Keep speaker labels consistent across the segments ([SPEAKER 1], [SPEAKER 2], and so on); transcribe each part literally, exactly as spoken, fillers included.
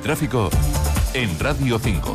[SPEAKER 1] tráfico en Radio cinco.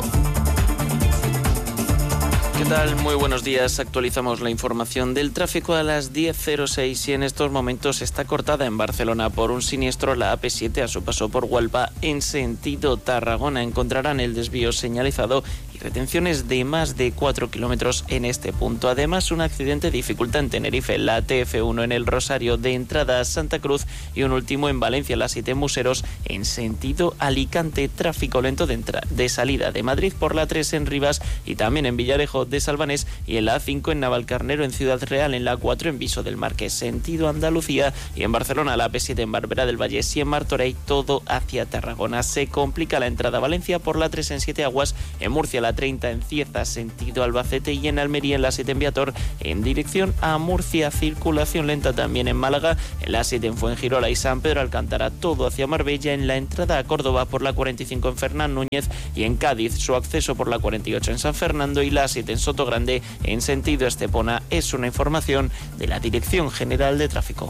[SPEAKER 2] ¿Qué tal? Muy buenos días. Actualizamos la información del tráfico a las diez cero seis y en estos momentos está cortada en Barcelona por un siniestro la A P siete a su paso por Huelva en sentido Tarragona. Encontrarán el desvío señalizado y retenciones de más de cuatro kilómetros en este punto. Además, un accidente dificulta en Tenerife la T F uno en el Rosario de entrada a Santa Cruz y un último en Valencia, la siete Museros en sentido Alicante. Tráfico lento de, entra- de salida de Madrid por la tres en Rivas y también en Villarejo de Salvanés y en la A cinco en Navalcarnero en Ciudad Real, en la A cuatro en Viso del Marqués sentido Andalucía y en Barcelona la A P siete en Barberá del Valle y en Martorell todo hacia Tarragona. Se complica la entrada a Valencia por la tres en Siete Aguas, en Murcia la treinta en Cieza sentido Albacete y en Almería en la siete en Viator en dirección a Murcia. Circulación lenta también en Málaga, en la siete en Fuengirola y San Pedro Alcántara todo hacia Marbella, en la entrada a Córdoba por la cuarenta y cinco en Fernán Núñez y en Cádiz su acceso por la cuarenta y ocho en San Fernando y la siete en Sotogrande en sentido Estepona. Es una información de la Dirección General de Tráfico.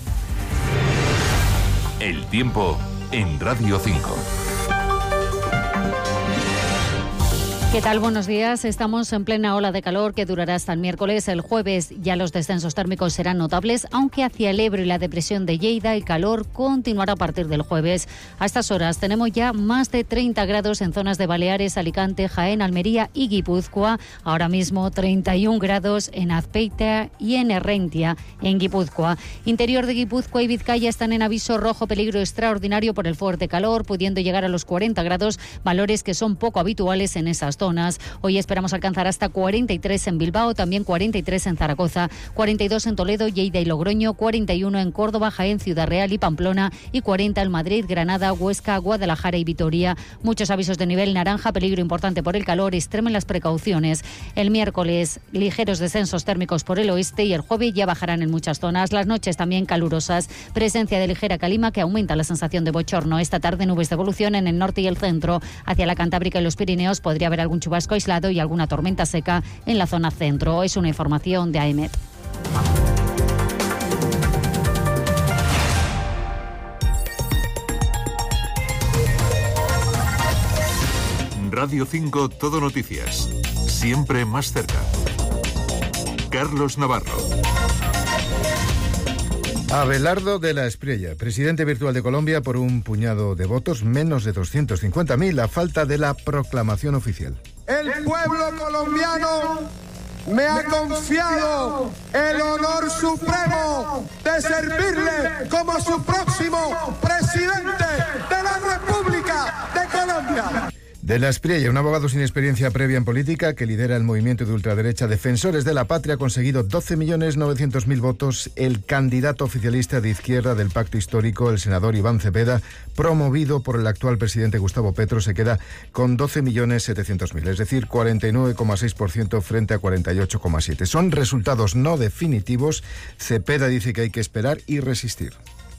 [SPEAKER 1] El tiempo en Radio cinco.
[SPEAKER 3] ¿Qué tal? Buenos días. Estamos en plena ola de calor que durará hasta el miércoles. El jueves ya los descensos térmicos serán notables, aunque hacia el Ebro y la depresión de Lleida el calor continuará a partir del jueves. A estas horas tenemos ya más de treinta grados en zonas de Baleares, Alicante, Jaén, Almería y Guipúzcoa. Ahora mismo treinta y un grados en Azpeitia y en Herrentia, en Guipúzcoa. Interior de Guipúzcoa y Vizcaya están en aviso rojo peligro extraordinario por el fuerte calor, pudiendo llegar a los cuarenta grados, valores que son poco habituales en esas zonas. Hoy esperamos alcanzar hasta cuarenta y tres en Bilbao, también cuarenta y tres en Zaragoza, cuarenta y dos en Toledo, Lleida y Logroño, cuarenta y uno en Córdoba, Jaén, Ciudad Real y Pamplona y cuarenta en Madrid, Granada, Huesca, Guadalajara y Vitoria. Muchos avisos de nivel naranja, peligro importante por el calor, extremen las precauciones. El miércoles ligeros descensos térmicos por el oeste y el jueves ya bajarán en muchas zonas. Las noches también calurosas, presencia de ligera calima que aumenta la sensación de bochorno. Esta tarde nubes de evolución en el norte y el centro. Hacia la Cantábrica y los Pirineos podría haber algún chubasco aislado y alguna tormenta seca en la zona centro. Es una información de A E M E T.
[SPEAKER 1] Radio cinco Todo Noticias. Siempre más cerca. Carlos Navarro.
[SPEAKER 4] Abelardo de la Espriella, presidente virtual de Colombia por un puñado de votos, menos de doscientos cincuenta mil, a falta de la proclamación oficial.
[SPEAKER 5] El pueblo colombiano me ha confiado el honor supremo de servirle como su próximo presidente de la República de Colombia.
[SPEAKER 4] De la Espriella, un abogado sin experiencia previa en política que lidera el movimiento de ultraderecha Defensores de la Patria, ha conseguido doce millones novecientos mil votos. El candidato oficialista de izquierda del pacto histórico, el senador Iván Cepeda, promovido por el actual presidente Gustavo Petro, se queda con doce millones setecientos mil, es decir, cuarenta y nueve coma seis por ciento frente a cuarenta y ocho coma siete por ciento. Son resultados no definitivos. Cepeda dice que hay que esperar y resistir.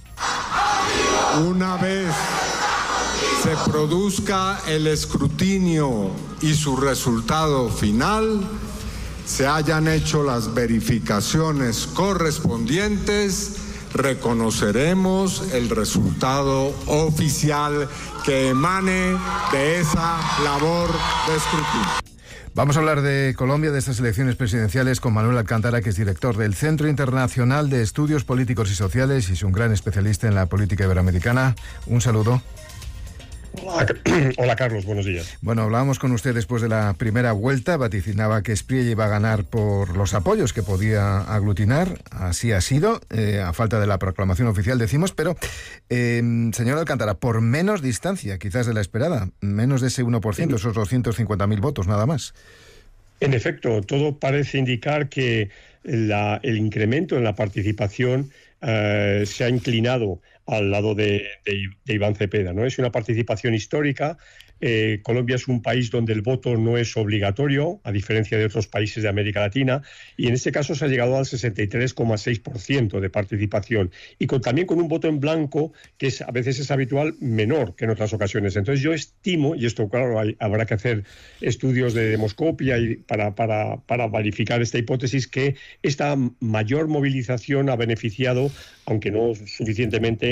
[SPEAKER 6] Una vez se produzca el escrutinio y su resultado final, se hayan hecho las verificaciones correspondientes, reconoceremos el resultado oficial que emane de esa labor de escrutinio.
[SPEAKER 4] Vamos a hablar de Colombia, de estas elecciones presidenciales, con Manuel Alcántara, que es director del Centro Internacional de Estudios Políticos y Sociales y es un gran especialista en la política iberoamericana. Un saludo.
[SPEAKER 7] Hola, hola Carlos, buenos días.
[SPEAKER 4] Bueno, hablábamos con usted después de la primera vuelta, vaticinaba que Espriella iba a ganar por los apoyos que podía aglutinar, así ha sido, eh, a falta de la proclamación oficial decimos, pero eh, señor Alcántara, por menos distancia quizás de la esperada, menos de ese uno por ciento, esos doscientos cincuenta mil votos, nada más.
[SPEAKER 7] En efecto, todo parece indicar que la, el incremento en la participación eh, se ha inclinado al lado de, de, de Iván Cepeda, ¿no? Es una participación histórica. Eh, Colombia es un país donde el voto no es obligatorio, a diferencia de otros países de América Latina, y en este caso se ha llegado al sesenta y tres coma seis por ciento de participación, y con, también con un voto en blanco que es, a veces es habitual, menor que en otras ocasiones. Entonces yo estimo, y esto claro, hay, habrá que hacer estudios de demoscopia y para, para, para verificar esta hipótesis, que esta mayor movilización ha beneficiado, aunque no suficientemente,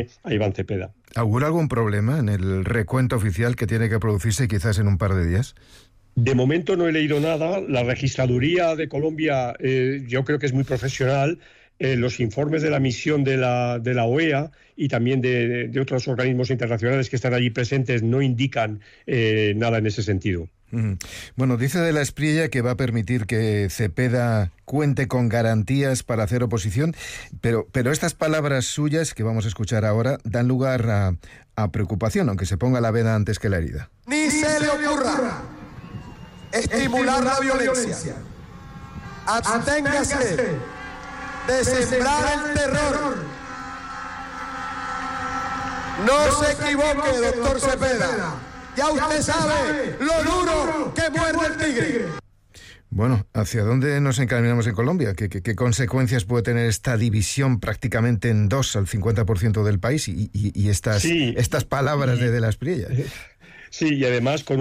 [SPEAKER 7] frente a Iván Cepeda.
[SPEAKER 4] ¿Augura algún problema en el recuento oficial que tiene que producirse quizás en un par de días?
[SPEAKER 7] De momento no he leído nada. La registraduría de Colombia eh, yo creo que es muy profesional. Eh, los informes de la misión de la, de la O E A y también de, de otros organismos internacionales que están allí presentes no indican eh, nada en ese sentido.
[SPEAKER 4] Bueno, dice de la Espriella que va a permitir que Cepeda cuente con garantías para hacer oposición, pero, pero estas palabras suyas que vamos a escuchar ahora dan lugar a, a preocupación, aunque se ponga la vena antes que la herida.
[SPEAKER 5] Ni se le ocurra estimular la violencia. Absténgase de sembrar el terror. No se equivoque, doctor Cepeda. Ya usted sabe lo duro que muerde el tigre.
[SPEAKER 4] Bueno, ¿hacia dónde nos encaminamos en Colombia? ¿Qué, qué, qué consecuencias puede tener esta división prácticamente en dos al cincuenta por ciento del país y, y, y estas, sí, estas palabras de, de la Espriella?
[SPEAKER 7] Sí, y además con